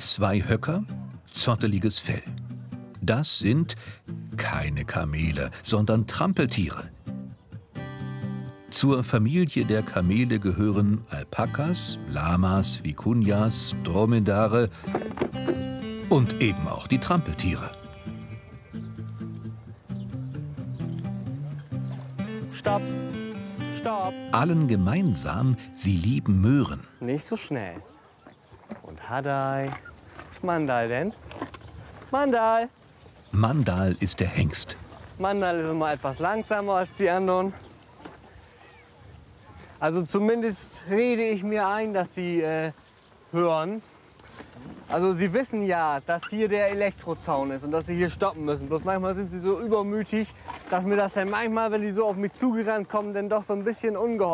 2 Höcker, zotteliges Fell. Das sind keine Kamele, sondern Trampeltiere. Zur Familie der Kamele gehören Alpakas, Lamas, Vikunjas, Dromedare und eben auch die Trampeltiere. Stopp! Stopp! Allen gemeinsam, sie lieben Möhren. Nicht so schnell. Und Hadai. Was ist Mandal denn? Mandal! Mandal ist der Hengst. Mandal ist immer etwas langsamer als die anderen. Also zumindest rede ich mir ein, dass sie hören. Also sie wissen ja, dass hier der Elektrozaun ist und dass sie hier stoppen müssen. Bloß manchmal sind sie so übermütig, dass mir das dann manchmal, wenn die so auf mich zugerannt kommen, dann doch so ein bisschen ungeholfen